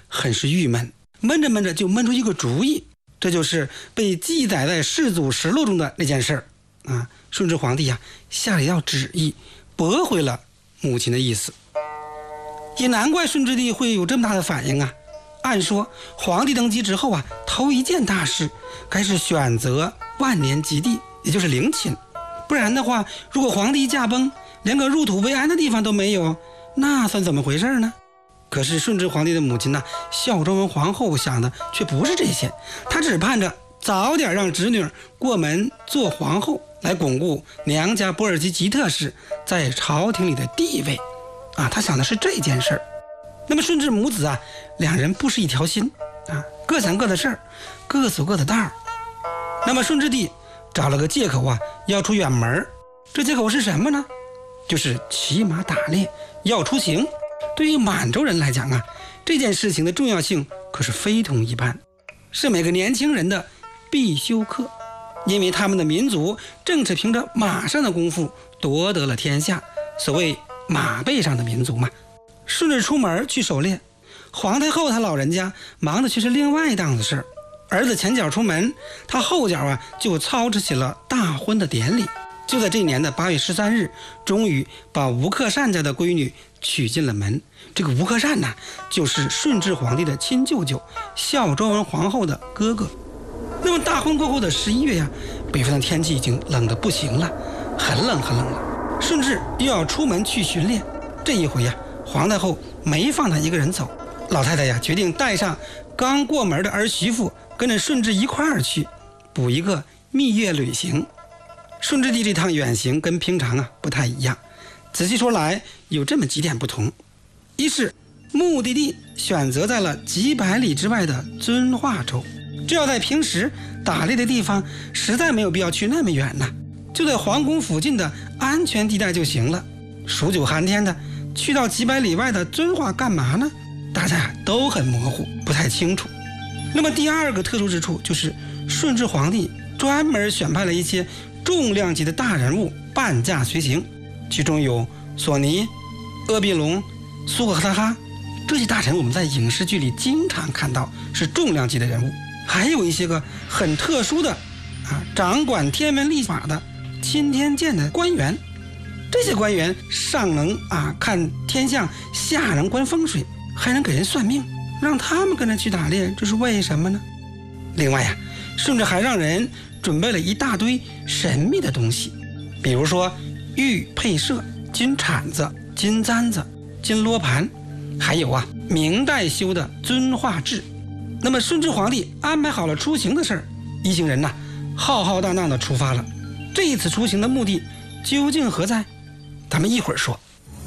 很是郁闷，闷着闷着就闷出一个主意，这就是被记载在世祖实录中的那件事儿啊。顺治皇帝下了一道旨意，驳回了母亲的意思。也难怪顺治帝会有这么大的反应啊。按说皇帝登基之后头一件大事该是选择万年吉地，也就是陵寝，不然的话，如果皇帝驾崩，连个入土为安的地方都没有，那算怎么回事呢？可是顺治皇帝的母亲孝庄文皇后想的却不是这些，她只盼着早点让侄女过门做皇后，来巩固娘家波尔基吉特氏在朝廷里的地位啊，她想的是这件事儿。那么顺治母子两人不是一条心啊，各想各的事儿，各走各的道儿。那么顺治帝找了个借口要出远门，这借口是什么呢？就是骑马打猎，要出行。对于满洲人来讲这件事情的重要性可是非同一般，是每个年轻人的必修课。因为他们的民族正是凭着马上的功夫夺得了天下，所谓马背上的民族嘛。顺治出门去狩猎，皇太后她老人家忙的却是另外一档子事儿。儿子前脚出门，他后脚就操持起了大婚的典礼。就在这年的8月13日，终于把吴克善家的闺女娶进了门。这个吴克善就是顺治皇帝的亲舅舅，孝庄文皇后的哥哥。那么大婚过后的11月北方的天气已经冷得不行了，很冷很冷了。顺治又要出门去巡猎，这一回皇太后没放他一个人走，老太太决定带上刚过门的儿媳妇，跟着顺治一块儿去补一个蜜月旅行。顺治帝这趟远行跟平常不太一样，仔细说来有这么几点不同。一是目的地选择在了几百里之外的遵化州，这要在平时打猎的地方实在没有必要去那么远就在皇宫附近的安全地带就行了。数九寒天的去到几百里外的遵化干嘛呢？大家都很模糊，不太清楚。那么第二个特殊之处就是顺治皇帝专门选派了一些重量级的大人物伴驾随行，其中有索尼、鄂必隆、苏格哈哈，这些大臣我们在影视剧里经常看到，是重量级的人物。还有一些个很特殊的掌管天文历法的钦天监的官员，这些官员上能看天象，下能观风水，还能给人算命，让他们跟着去打猎，这是为什么呢？另外顺治还让人准备了一大堆神秘的东西，比如说玉配设、金铲子、金簪子、金罗盘，还有明代修的遵化制。那么顺治皇帝安排好了出行的事儿，一行人浩浩荡荡的出发了。这一次出行的目的究竟何在？咱们一会儿说。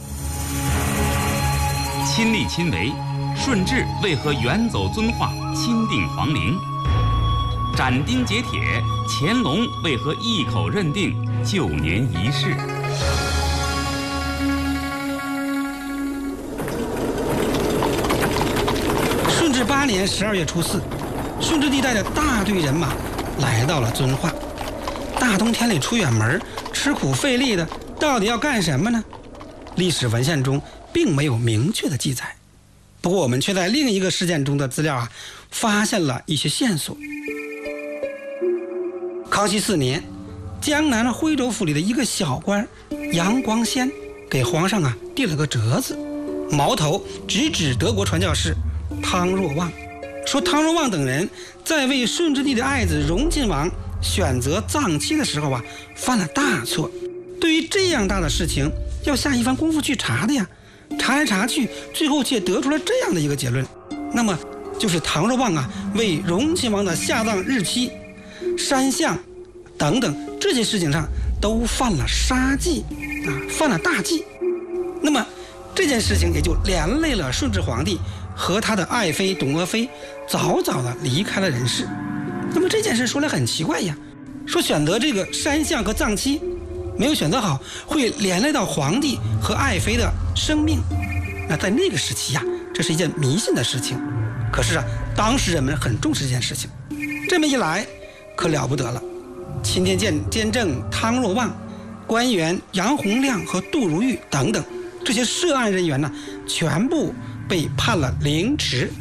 亲力亲为，顺治为何远走遵化，钦定皇陵？斩钉截铁，乾隆为何一口认定旧年仪式？ 顺治8年12月初4，顺治帝带着大队人马来到了遵化。大冬天里出远门，吃苦费力的，到底要干什么呢？历史文献中并没有明确的记载，不过我们却在另一个事件中的资料发现了一些线索。康熙4年，江南徽州府里的一个小官杨光先给皇上递了个折子，矛头直指德国传教士汤若望，说汤若望等人在为顺治帝的爱子荣亲王选择葬期的时候犯了大错。对于这样大的事情，要下一番功夫去查的查来查去，最后却得出了这样的一个结论，那么就是汤若望为荣亲王的下葬日期、山相等等这些事情上都犯了杀忌犯了大忌。那么这件事情也就连累了顺治皇帝和他的爱妃董鄂妃早早的离开了人世。那么这件事说来很奇怪说选择这个山相和葬期没有选择好，会连累到皇帝和爱妃的生命。那在那个时期这是一件迷信的事情，可是当时人们很重视这件事情。这么一来可了不得了，钦天监监正汤若望、官员杨洪亮和杜如玉等等这些涉案人员全部被判了凌迟。